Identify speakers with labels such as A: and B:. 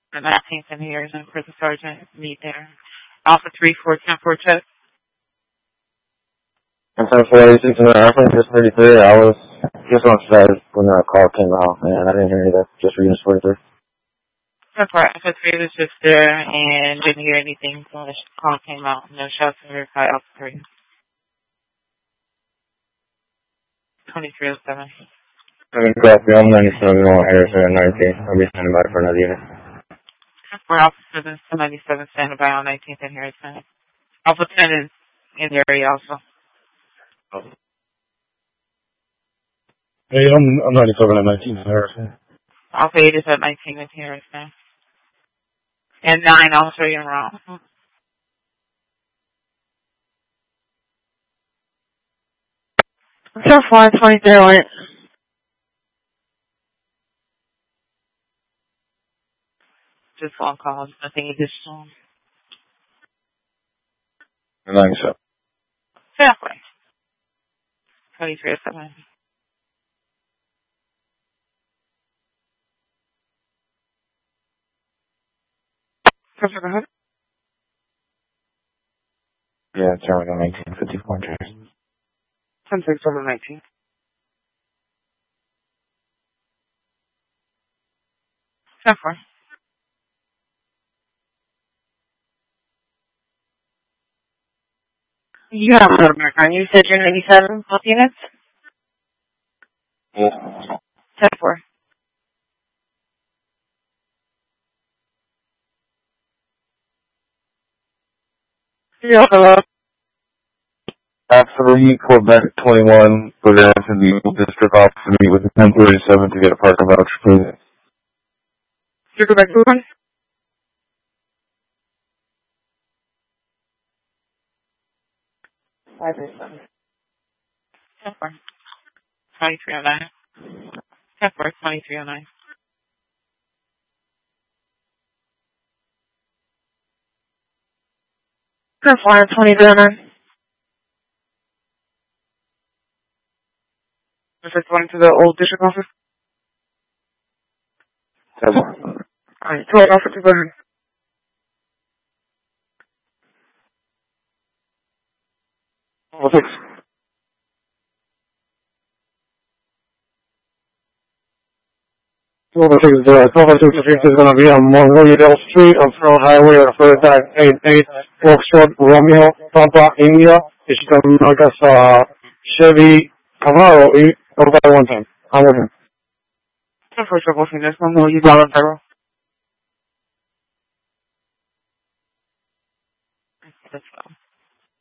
A: The 19th in here is in Prison Sergeant. Meet there. Alpha 3410 check.
B: I'm 10-4, 86 in the airplane, just 33. I was just on stage when the call came out, and I didn't hear anything. Just reading 43.
A: That's right. Alpha 3 was just there and didn't hear anything when the call came out. No shots were heard by Alpha 3. 2307.
B: I'm copy. I'm 97 on Harrison at 19. I'll be standing by for another unit.
A: We're Alpha 7 to 97 standing by on 19th in Harrison. Alpha 10 is in the area also.
B: Hey, I'm 97 at 19 in Harrison.
A: Alpha 8 is at 19 in Harrison. And 9 also in wrong. 2308. Just phone calls, nothing additional.
B: 97.
A: Halfway. 2307. Perfect, go ahead.
B: Yeah, Terminal 19, 54 James.
A: 16719. Halfway. You have a American. You said you're 97 health units?
B: Yeah.
A: 10-4. Yeah, hello.
B: Absolutely, Quebec 21, go down to the district office to meet with the 1037 to get a parking voucher, please.
A: You're Quebec 21? Five 10-4. 2309. 10-4, 2309. 10-4, 2309. Is this going to the old district office?
B: 10-4.
A: Alright, 12 office to go ahead.
B: Well, thanks. 1206 is going to be on Mongolia Street on Federal Highway on 38 Foxtrot Romeo, Pampa, India. It's I guess, Chevy Camaro, over by 110. I'm with him.
A: 10-4, triple fingers. Mongolia, Valentaro. That's fine.